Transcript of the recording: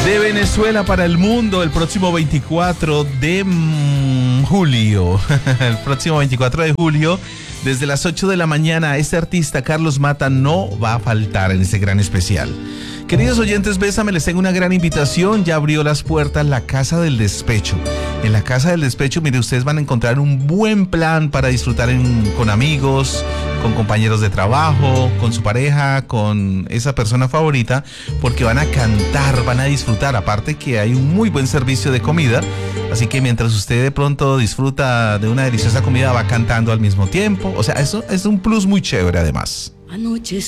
De Venezuela para el mundo el próximo 24 de julio. El próximo 24 de julio, desde las 8 de la mañana, este artista Carlos Mata no va a faltar en este gran especial. Queridos oyentes, Bésame, les tengo una gran invitación. Ya abrió las puertas la Casa del Despecho. En la Casa del Despecho, mire, ustedes van a encontrar un buen plan para disfrutar con amigos, con compañeros de trabajo, con su pareja, con esa persona favorita, porque van a cantar, van a disfrutar. Aparte que hay un muy buen servicio de comida, así que mientras usted de pronto disfruta de una deliciosa comida, va cantando al mismo tiempo. O sea, eso es un plus muy chévere además. Anoche